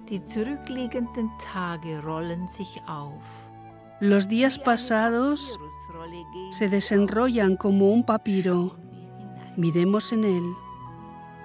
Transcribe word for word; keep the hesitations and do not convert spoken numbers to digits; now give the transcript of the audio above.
Die zurückliegenden Tage rollen sich auf. Los días pasados se desenrollan como un papiro. Miremos en él.